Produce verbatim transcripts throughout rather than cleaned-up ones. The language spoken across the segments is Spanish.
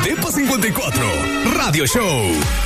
Depa cincuenta y cuatro, Radio Show.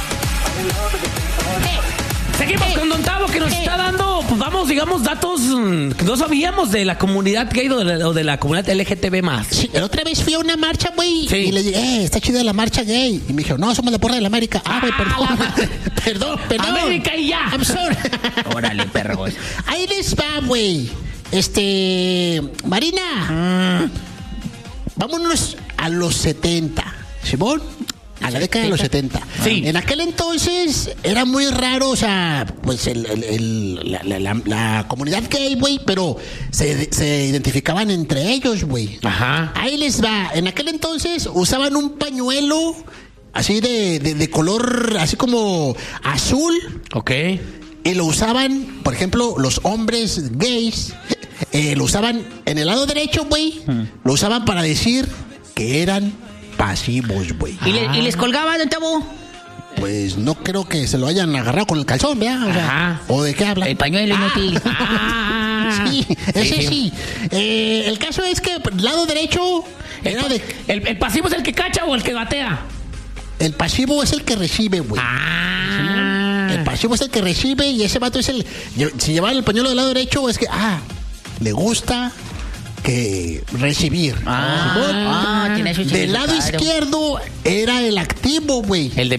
Seguimos con Don Tavo, que nos está dando, pues vamos, digamos, datos mm, que no sabíamos de la comunidad gay o de la, o de la comunidad L G T B más. Sí, la otra vez fui a una marcha, güey, Sí. y le dije, eh, está chida la marcha gay. Y me dijo, no, somos la porra de la América. Ah, güey, perdón. perdón, perdón. América y ya. I'm sorry. Órale, perro. Ahí les va, güey. Este, Marina, mm. vámonos a los setenta, ¿Simón? A la década de los setenta. Sí. En aquel entonces era muy raro, o sea, pues el, el, el, la, la, la, la comunidad gay, güey, pero se, se identificaban entre ellos, güey. Ajá. Ahí les va. En aquel entonces usaban un pañuelo así de, de, de color, así como azul. Ok. Y lo usaban, por ejemplo, los hombres gays, eh, lo usaban en el lado derecho, güey. Hmm. Lo usaban para decir que eran pasivos, güey. ¿Y, le, ¿Y les colgaba, Don Tavo? Pues no creo que se lo hayan agarrado con el calzón, ¿verdad? O, sea, ¿o de qué hablan? El pañuelo inútil. Ah, sí, ese sí. sí. Eh, el caso es que el lado derecho era de... ¿El, el pasivo es el que cacha o el que batea? El pasivo es el que recibe, güey. Ah. Sí. El pasivo es el que recibe y ese vato es el... Si llevaba el pañuelo del lado derecho es que, ah, le gusta... que recibir. Ah, ah, del lado izquierdo era el activo, güey. El de